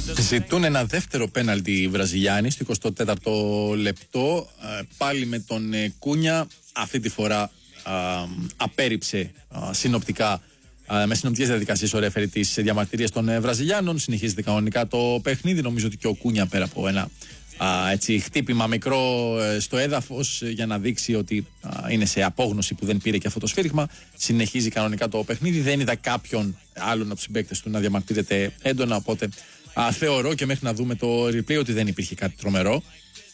Ζητούν ένα δεύτερο πέναλτι οι Βραζιλιάνοι στο 24ο λεπτό. Πάλι με τον Κούνια. Αυτή τη φορά απέρριψε συνοπτικά με συνοπτικές διαδικασίες ο ρέφερι τις διαμαρτυρίες των Βραζιλιάνων. Συνεχίζεται κανονικά το παιχνίδι. Νομίζω ότι και ο Κούνια, πέρα από ένα έτσι, χτύπημα μικρό στο έδαφος για να δείξει ότι είναι σε απόγνωση που δεν πήρε και αυτό το σφύριγμα, συνεχίζει κανονικά το παιχνίδι. Δεν είδα κάποιον άλλον από τους συμπαίκτες του να διαμαρτύρεται έντονα, οπότε θεωρώ και μέχρι να δούμε το replay ότι δεν υπήρχε κάτι τρομερό.